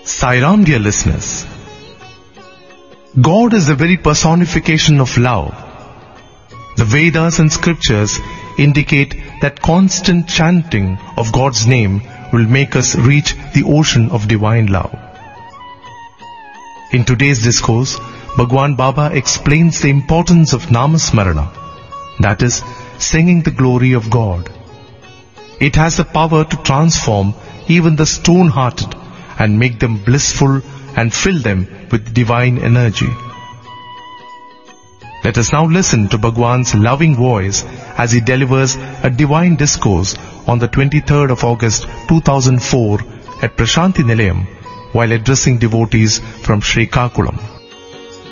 Sai Ram, dear listeners. God is the very personification of love. The Vedas and scriptures indicate that constant chanting of God's name will make us reach the ocean of divine love. In today's discourse, Bhagwan Baba explains the importance of Namasmarana, that is, singing the glory of God. It has the power to transform even the stone-hearted and make them blissful and fill them with divine energy. Let us now listen to Bhagwan's loving voice as he delivers a divine discourse on the 23rd of August 2004 at Prashanti Nilayam while addressing devotees from Srikakulam.